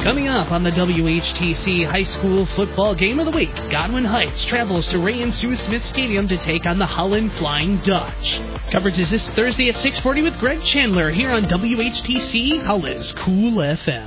Coming up on the WHTC High School Football Game of the Week, Godwin Heights travels to Ray and Sue Smith Stadium to take on the Holland Flying Dutch. Coverage is this Thursday at 6:40 with Greg Chandler here on WHTC Hollis Cool FM.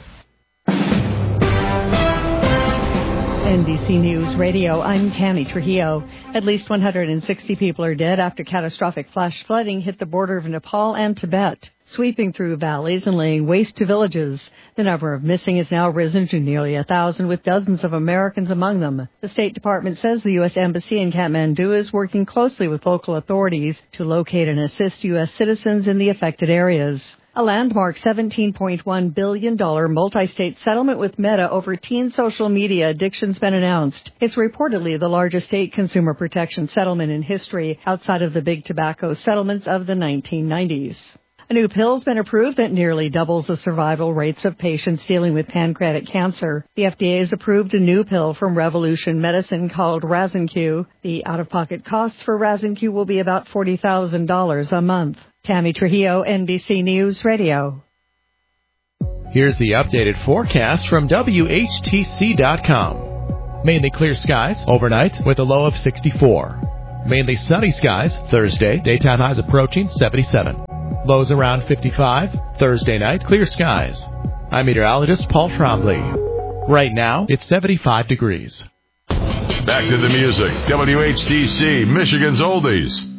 NBC News Radio, I'm Tammy Trujillo. At least 160 people are dead after catastrophic flash flooding hit the border of Nepal and Tibet, sweeping through valleys and laying waste to villages. The number of missing has now risen to nearly 1,000, with dozens of Americans among them. The State Department says the U.S. Embassy in Kathmandu is working closely with local authorities to locate and assist U.S. citizens in the affected areas. A landmark $17.1 billion multi-state settlement with Meta over teen social media addiction's been announced. It's reportedly the largest state consumer protection settlement in history, outside of the big tobacco settlements of the 1990s. A new pill's been approved that nearly doubles the survival rates of patients dealing with pancreatic cancer. The FDA has approved a new pill from Revolution Medicine called Razanq. The out-of-pocket costs for Razanq will be about $40,000 a month. Tammy Trujillo, NBC News Radio. Here's the updated forecast from WHTC.com. Mainly clear skies overnight with a low of 64. Mainly sunny skies Thursday, daytime highs approaching 77. Lows around 55. Thursday night, clear skies. I'm meteorologist Paul Trombley. Right now, it's 75 degrees. Back to the music. WHTC, Michigan's Oldies.